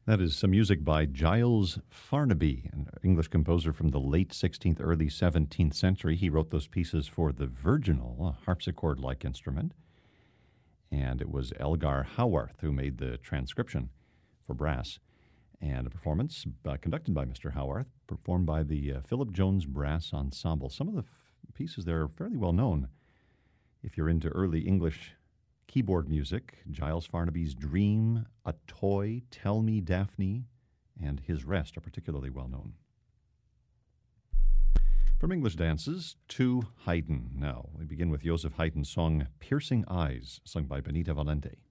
That is some music by Giles Farnaby, an English composer from the late 16th, early 17th century. He wrote those pieces for the virginal, a harpsichord-like instrument. And it was Elgar Howarth who made the transcription for brass. And a performance conducted by Mr. Howarth, performed by the Philip Jones Brass Ensemble. Some of the pieces there are fairly well known. If you're into early English keyboard music, Giles Farnaby's Dream, A Toy, Tell Me Daphne, and His Rest are particularly well known. From English dances to Haydn now. We begin with Joseph Haydn's song Piercing Eyes, sung by Benita Valente.